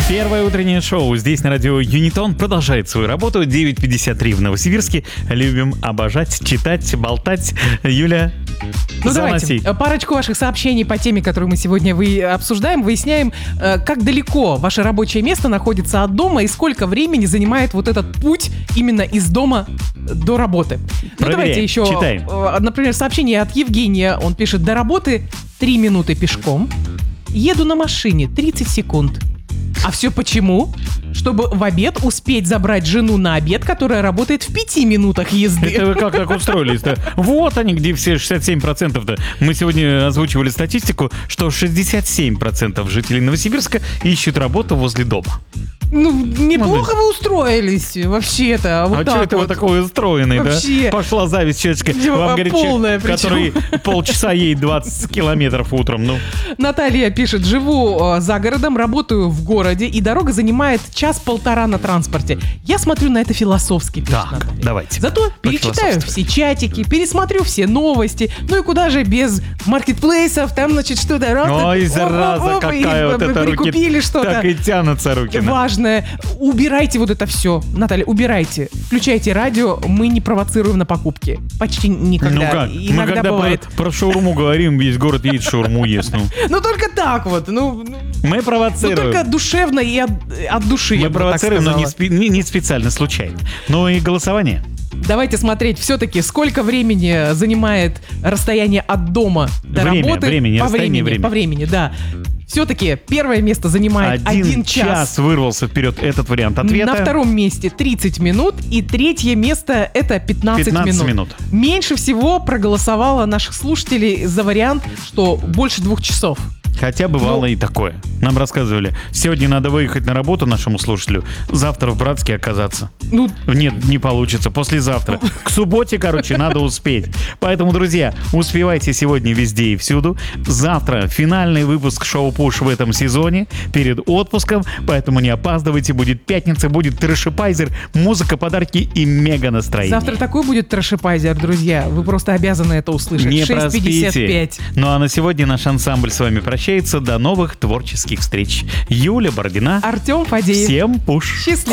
Первое утреннее шоу здесь на радио Юнитон продолжает свою работу. 9:53 в Новосибирске. Любим обожать, читать, болтать. Юля, давайте, парочку ваших сообщений по теме, которую мы сегодня обсуждаем, выясняем, как далеко ваше рабочее место находится от дома и сколько времени занимает вот этот путь именно из дома до работы. Давайте еще, читаем. Например, сообщение от Евгения. Он пишет: до работы 3 минуты пешком, еду на машине 30 секунд. А все почему? Чтобы в обед успеть забрать жену на обед, которая работает в 5 минутах езды. Это вы как так устроились-то? Вот они, где все 67%-то. Мы сегодня озвучивали статистику, что 67% жителей Новосибирска ищут работу возле дома. Неплохо вы устроились вообще-то. Вот что это вы такой устроенный, вообще. Да? Пошла зависть человечка. Вам говорит человек, который полчаса едет 20 километров утром. Наталья пишет: живу за городом, работаю в городе, и дорога занимает 1-1,5 на транспорте. Я смотрю на это философски, пишет Так, Наталья. давайте. Зато перечитаю все чатики, пересмотрю все новости. Ну и куда же без маркетплейсов, там, значит, что-то... Ой, зараза, какая вот эта руки. Прикупили что-то. Так и тянутся руки. Важное. Убирайте вот это все. Наталья, убирайте. Включайте радио, мы не провоцируем на покупки. Почти никогда. Мы Иногда когда бывает. про шаурму говорим, весь город едет шаурму ест. Только так вот. Мы провоцируем. Только душевно и от души. Мы провоцируем, но не специально, случайно. Но и голосование. Давайте смотреть все-таки, сколько времени занимает расстояние от дома до работы. По времени, да. Все-таки первое место занимает 1 час. Вырвался вперед этот вариант ответа. На втором месте 30 минут. И третье место — это 15 минут. Меньше всего проголосовало наших слушателей за вариант, что больше 2 часов. Хотя бывало и такое. Нам рассказывали, сегодня надо выехать на работу нашему слушателю, завтра в Братске оказаться. Нет, не получится, послезавтра. К субботе, надо успеть. Поэтому, друзья, успевайте сегодня везде и всюду. Завтра финальный выпуск шоу «Пуш» в этом сезоне, перед отпуском, поэтому не опаздывайте. Будет пятница, будет трэшипайзер, музыка, подарки и мега настроение. Завтра такой будет трэшипайзер, друзья. Вы просто обязаны это услышать. Не 6:55. Ну а на сегодня наш ансамбль с вами прощается. До новых творческих встреч. Юля Бородина. Артем Фадеев. Всем пуш. Счастливо.